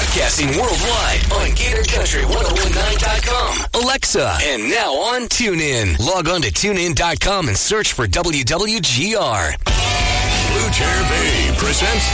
Broadcasting worldwide on GatorCountry1019.com, Alexa, and now on TuneIn. Log on to TuneIn.com and search for WWGR. Blue Chair Bay presents